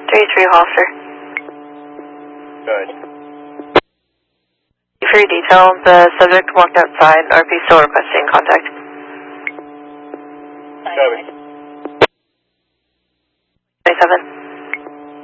3-3 Hollister. Good. For your detail, the subject walked outside. RP still requesting contact. Copy. 27.